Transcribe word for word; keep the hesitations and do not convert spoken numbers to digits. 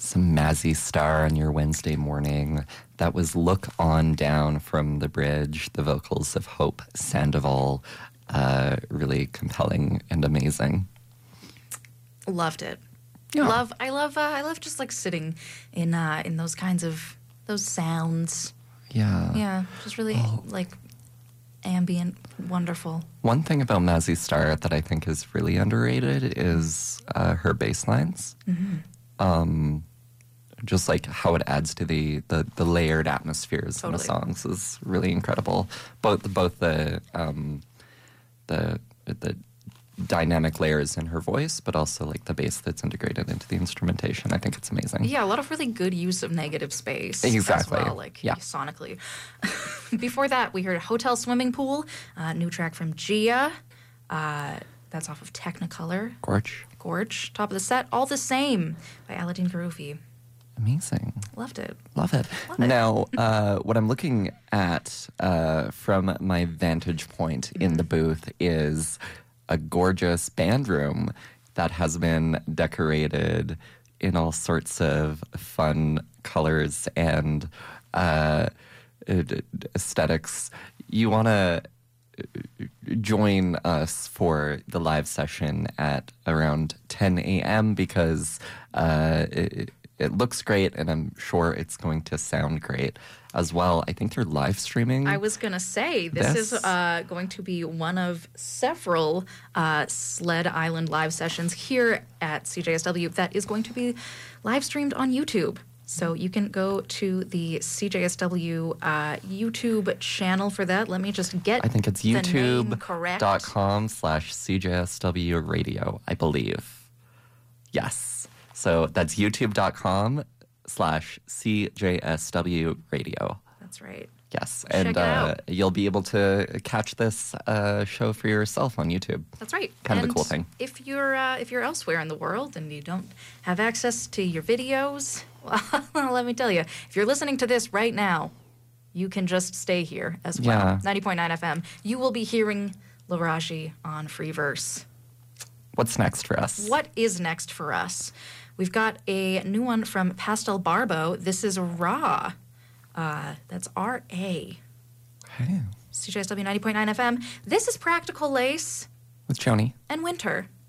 some Mazzy Star on your Wednesday morning. That was Look On Down from The Bridge, the vocals of Hope Sandoval. Uh, really compelling and amazing. Loved it. Yeah. Love. I love. Uh, I love just like sitting in uh, in those kinds of those sounds. Yeah. Yeah. Just really Oh. like ambient, wonderful. One thing about Mazzy Star that I think is really underrated is uh, her bass lines. Mm-hmm. Um, just like how it adds to the, the, the layered atmospheres Totally. in the songs is really incredible. Both both the um, the the dynamic layers in her voice, but also like the bass that's integrated into the instrumentation. I think it's amazing. Yeah, a lot of really good use of negative space. Exactly. As well, like Yeah. sonically. Before that, we heard Hotel Swimming Pool, uh, new track from Gia. Uh, that's off of Technicolor. Gorge. Gorge. Top of the set, All the Same by Aladdin Garoufi. Amazing. Loved it. Love it. Love it. Now, uh, what I'm looking at uh, from my vantage point in the booth is a gorgeous band room that has been decorated in all sorts of fun colors and uh, aesthetics. You want to join us for the live session at around ten a.m. because uh, it, it looks great, and I'm sure it's going to sound great as well. I think you're live streaming. I was going to say, this, This? is uh, going to be one of several uh, Sled Island live sessions here at C J S W that is going to be live streamed on YouTube. So you can go to the C J S W uh, YouTube channel for that. Let me just get I think it's the name correct. youtube.com slash CJSW radio, I believe. Yes. So that's youtube.com slash CJSW radio. That's right. Yes. Check And it uh, out. you'll be able to catch this uh, show for yourself on YouTube. That's right. Kind of a And cool thing. If you're uh, if you're elsewhere in the world and you don't have access to your videos, well, let me tell you, if you're listening to this right now, you can just stay here as well. Yeah. ninety point nine F M. You will be hearing Laraji on Freeverse. What's next for us? What is next for us? We've got a new one from Pastel Barbo. This is Raw. Uh, that's R A. Hey. C J S W ninety point nine F M. This is Practical Lace With Joni. and Winter.